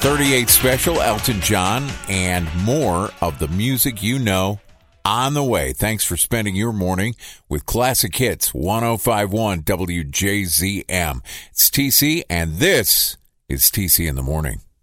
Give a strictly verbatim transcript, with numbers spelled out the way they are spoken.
thirty-eight Special, Elton John, and more of the music you know on the way. Thanks for spending your morning with Classic Hits one oh five point one W J Z M. It's T C, and this is T C in the Morning.